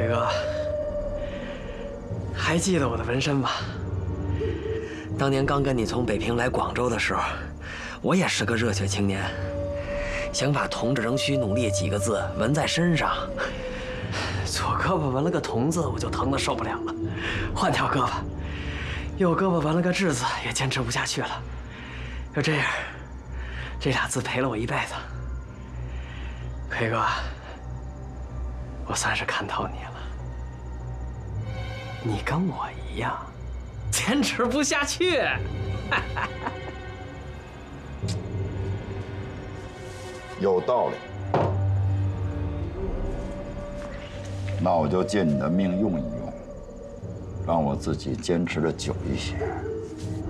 奎哥，还记得我的纹身吗？当年刚跟你从北平来广州的时候，我也是个热血青年，想把"同志仍需努力"几个字纹在身上。左胳膊纹了个"同"字，我就疼得受不了了，换条胳膊；右胳膊纹了个"志"字，也坚持不下去了。就这样，这俩字陪了我一辈子。奎哥，我算是看透你了，你跟我一样，坚持不下去。 有道理。那我就借你的命用一用，让我自己坚持的久一些。